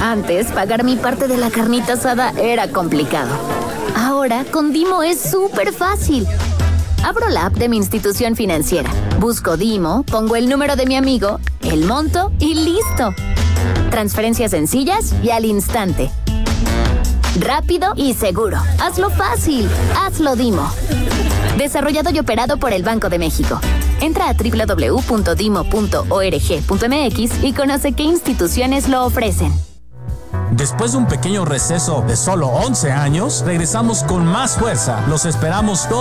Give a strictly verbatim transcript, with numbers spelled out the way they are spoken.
Antes, pagar mi parte de la carnita asada era complicado. Ahora, con Dimo es súper fácil. Abro la app de mi institución financiera, busco Dimo, pongo el número de mi amigo, el monto y listo. Transferencias sencillas y al instante. Rápido y seguro. Hazlo fácil. Hazlo Dimo. Desarrollado y operado por el Banco de México. Entra a doble u doble u doble u punto dimo punto org punto m x y conoce qué instituciones lo ofrecen. Después de un pequeño receso de solo once años, regresamos con más fuerza. Los esperamos todos.